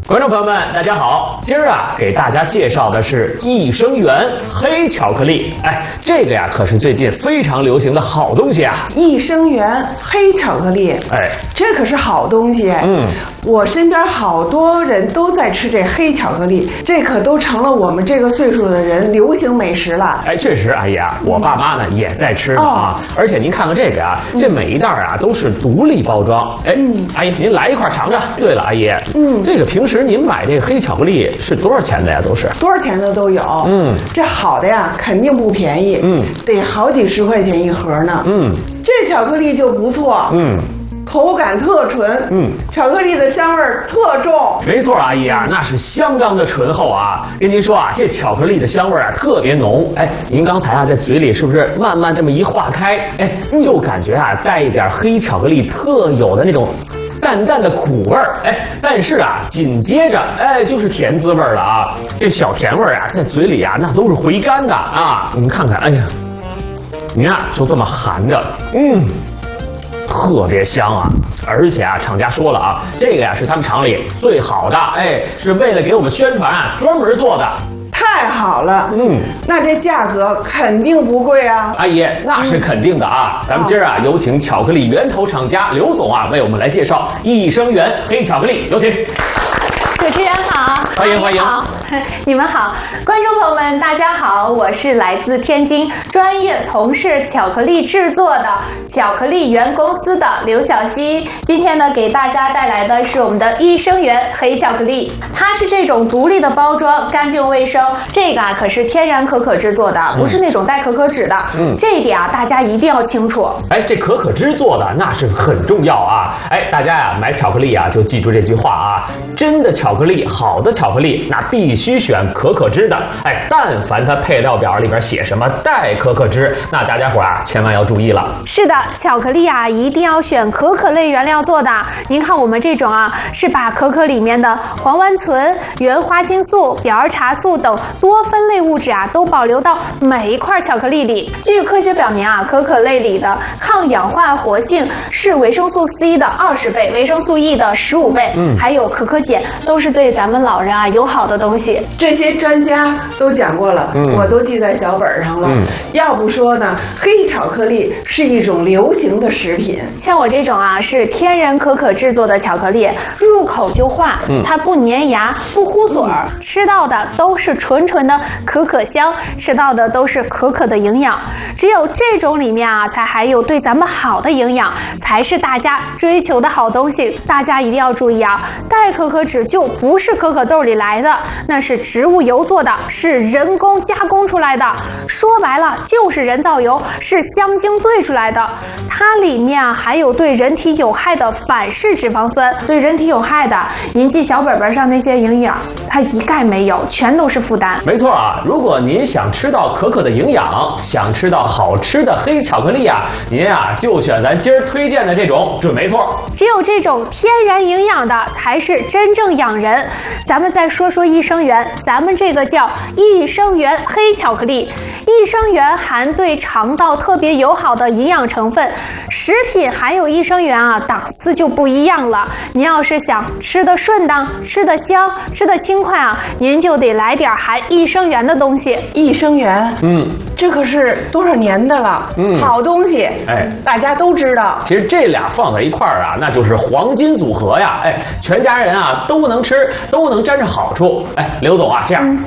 观众朋友们，大家好！今儿啊，给大家介绍的是益生元黑巧克力。哎，这个呀，可是最近非常流行的好东西啊！ 益生元黑巧克力， 哎， 这可是好东西。我身边好多人都在吃这黑巧克力，这可都成了我们这个岁数的人流行美食了。 哎，确实，阿姨啊，我爸妈呢也在吃呢啊。而且您看看这个啊，这每一袋啊都是独立包装。哎，阿姨您来一块尝尝。对了，阿姨，这个平时您买这个黑巧克力是多少钱的呀？都是多少钱的都有。这好的呀，肯定不便宜。得好几十块钱一盒呢。这巧克力就不错。口感特纯，巧克力的香味特重。 没错，阿姨啊，那是相当的醇厚啊。跟您说啊，这巧克力的香味啊特别浓。哎，您刚才啊在嘴里是不是慢慢这么一化开？哎，就感觉啊带一点黑巧克力特有的那种淡淡的苦味儿。哎，但是啊紧接着就是甜滋味了啊。这小甜味啊在嘴里啊那都是回甘的啊。您看看，哎呀，您啊就这么含着，特别香啊！而且啊，厂家说了啊，这个呀是他们厂里最好的，哎，是为了给我们宣传啊专门做的。 太好了，那这价格肯定不贵啊， 阿姨，那是肯定的啊。咱们今儿啊，有请巧克力源头厂家刘总啊，为我们来介绍益生元黑巧克力，有请。 主持人好， 欢迎欢迎， 你们好，观众朋友们大家好，我是来自天津专业从事巧克力制作的巧克力园公司的刘晓溪。今天呢，给大家带来的是我们的益生元黑巧克力，它是这种独立的包装，干净卫生。这个啊可是天然可可制作的，不是那种带可可脂的。这一点啊大家一定要清楚。 哎，这可可脂做的那是很重要啊。哎，大家呀买巧克力啊就记住这句话啊，真的巧克力，好的巧克力那必须选可可脂的。哎，但凡它配料表里边写什么带可可脂，那大家伙啊千万要注意了。 是的，巧克力啊一定要选可可类原料做的。您看我们这种啊是把可可里面的黄烷醇、原花青素、表儿茶素等多酚类物质啊都保留到每一块巧克力里。据科学表明啊，可可类里的抗氧化活性是维生素 C 的20倍，维生素 E 的15倍，还有可可碱，都是对咱们老人啊友好的东西。 这些专家都讲过了，我都记在小本上了。要不说呢，黑巧克力是一种流行的食品。 像我这种啊是天然可可制作的巧克力，入口就化，它不粘牙，不糊嘴儿，吃到的都是纯纯的可可香，吃到的都是可可的营养。只有这种里面啊才含有对咱们好的营养，才是大家追求的好东西。大家一定要注意啊，带可可脂就不是可可豆里来的，那是植物油做的，是人工加工出来的，说白了就是人造油，是香精兑出来的。它里面啊还有对人体有害的反式脂肪酸，对人体有害的，您记小本本上那些营养，它一概没有，全都是负担。 没错啊，如果您想吃到可可的营养，想吃到好吃的黑巧克力啊，您啊就选咱今儿推荐的这种，准没错。 只有这种天然营养的才是真正养人。咱们再说说益生元，咱们这个叫益生元黑巧克力。益生元含对肠道特别友好的营养成分，食品含有益生元啊，档次就不一样了。您要是想吃得顺当、吃得香、吃得轻快啊，您就得来点含益生元的东西。 益生元，这可是多少年的了，好东西，哎，大家都知道。 其实这俩放在一块儿啊，那就是黄金组合呀，哎，全家人啊都能吃，都能沾上好处。哎，刘总啊，这样。